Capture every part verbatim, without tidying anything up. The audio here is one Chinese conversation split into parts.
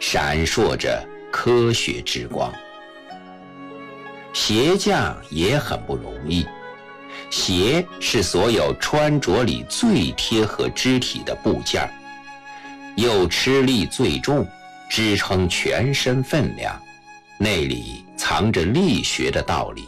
闪烁着科学之光。鞋匠也很不容易，鞋是所有穿着里最贴合肢体的部件，又吃力最重，支撑全身分量，内里藏着力学的道理。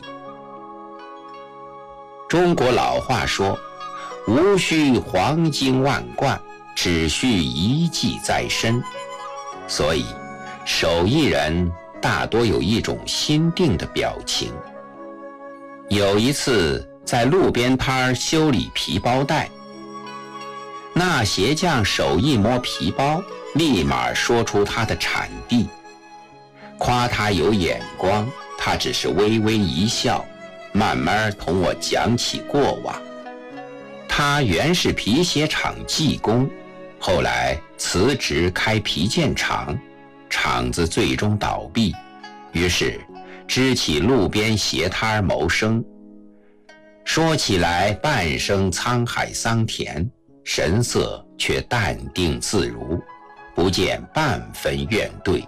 中国老话说，无需黄金万贯，只需一技在身。所以手艺人大多有一种心定的表情。有一次在路边摊修理皮包带，那鞋匠手一摸皮包，立马说出他的产地。夸他有眼光，他只是微微一笑，慢慢同我讲起过往。他原是皮鞋厂技工，后来辞职开皮件厂，厂子最终倒闭，于是支起路边鞋摊谋生。说起来半生沧海桑田，神色却淡定自如，不见半分怨怼。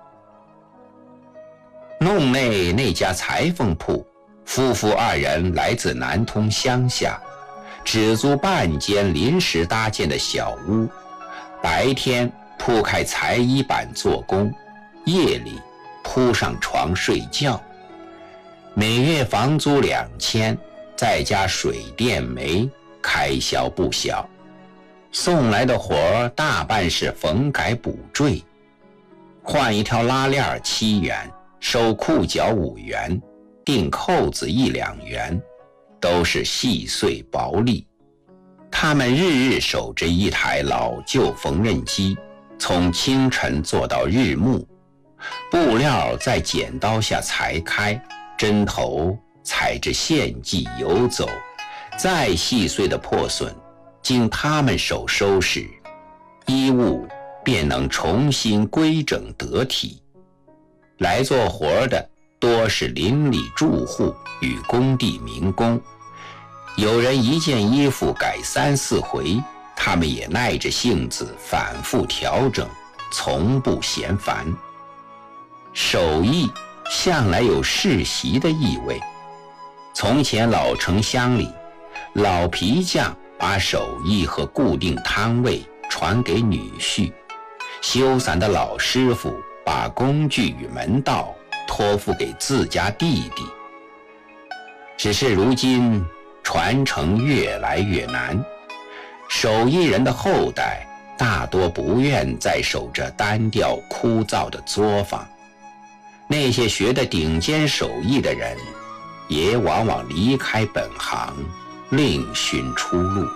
弄内那家裁缝铺，夫妇二人来自南通乡下，只租半间临时搭建的小屋，白天铺开裁衣板做工，夜里铺上床睡觉。每月房租两千，再加水电煤，开销不小。送来的活儿大半是缝改补缀，换一条拉链七元，收裤脚五元，钉扣子一两元，都是细碎薄利。他们日日守着一台老旧缝纫机，从清晨做到日暮，布料在剪刀下裁开，针头踩着线迹游走，再细碎的破损，经他们手收拾，衣物便能重新规整得体。来做活的多是邻里住户与工地民工，有人一件衣服改三四回，他们也耐着性子反复调整，从不嫌烦。手艺向来有世袭的意味。从前老城乡里，老皮匠把手艺和固定摊位传给女婿，修伞的老师傅把工具与门道托付给自家弟弟。只是如今传承越来越难，手艺人的后代大多不愿再守着单调枯燥的作坊，那些学得顶尖手艺的人也往往离开本行，另寻出路。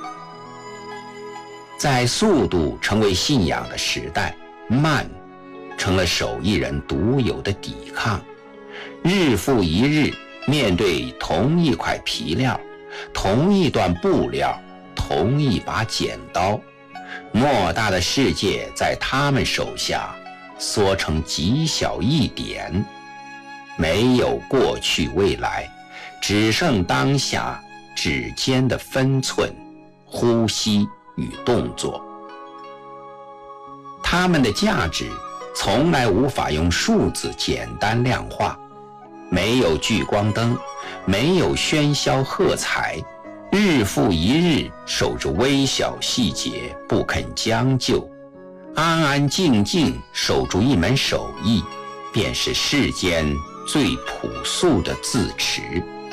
在速度成为信仰的时代，慢成了手艺人独有的抵抗。日复一日，面对同一块皮料，同一段布料，同一把剪刀，莫大的世界在他们手下缩成极小一点，没有过去未来，只剩当下指尖的分寸、呼吸与动作。它们的价值从来无法用数字简单量化，没有聚光灯，没有喧嚣喝彩，日复一日守着微小细节不肯将就，安安静静守住一门手艺，便是世间最朴素的自持。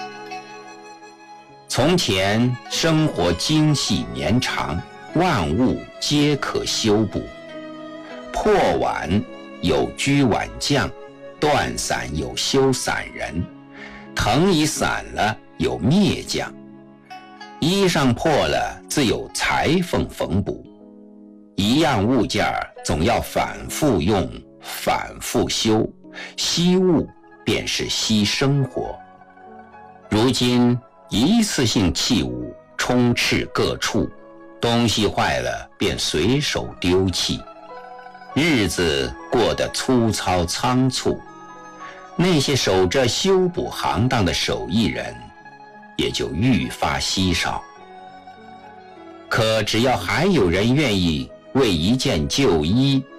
从前生活精细绵长，万物皆可修补。破碗有居碗匠，断伞有修伞人，藤椅散了有篾匠，衣裳破了自有裁缝缝补。一样物件总要反复用，反复修，惜物便是惜生活。如今一次性器物充斥各处，东西坏了便随手丢弃，日子过得粗糙仓促，那些守着修补行当的手艺人也就愈发稀少。可只要还有人愿意为一件旧衣